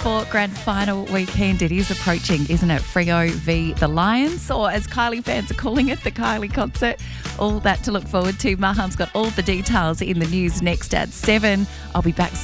for grand final weekend. It is approaching, isn't it? Freo v the Lions, or as Kylie fans are calling it, the Kylie concert. All that to look forward to. Maham's got all the details in the news next at 7. I'll be back